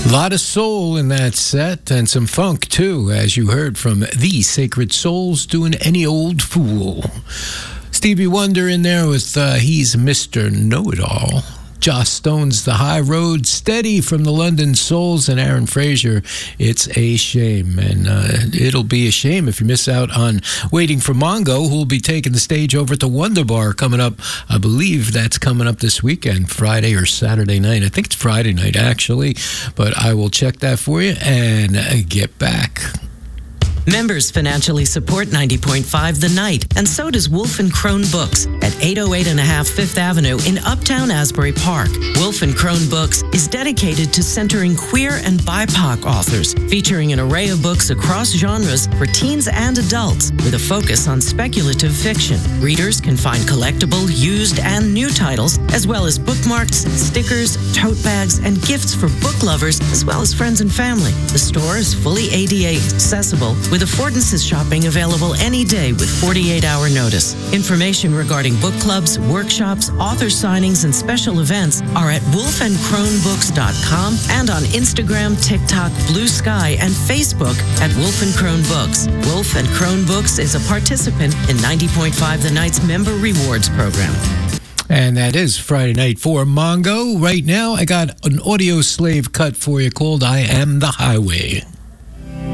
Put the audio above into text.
A lot of soul in that set and some funk too, as you heard from The Sacred Souls doing Any Old Fool. Stevie Wonder in there with He's Mr. Know-It-All. Joss Stone's The High Road, Steady from the London Souls, and Aaron Frazier, It's a Shame. And it'll be a shame if you miss out on Waiting for Mongo, who'll be taking the stage over at the Wonder Bar coming up. I believe that's coming up this weekend, Friday or Saturday night. I think it's Friday night, actually, but I will check that for you and get back. Members financially support 90.5 The Night, and so does Wolf & Crone Books at 808 and a half Fifth Avenue in Uptown Asbury Park. Wolf & Crone Books is dedicated to centering queer and BIPOC authors, featuring an array of books across genres for teens and adults, with a focus on speculative fiction. Readers can find collectible, used, and new titles, as well as bookmarks, stickers, tote bags, and gifts for book lovers, as well as friends and family. The store is fully ADA accessible, with affordances shopping available any day with 48-hour notice. Information regarding book clubs, workshops, author signings, and special events are at wolfandcronebooks.com and on Instagram, TikTok, Blue Sky, and Facebook at Wolf & Crone Books. Wolf & Crone Books is a participant in 90.5 The Night's Member Rewards Program. And that is Friday night for Mongo. Right now, I got an Audio Slave cut for you called I Am the Highway.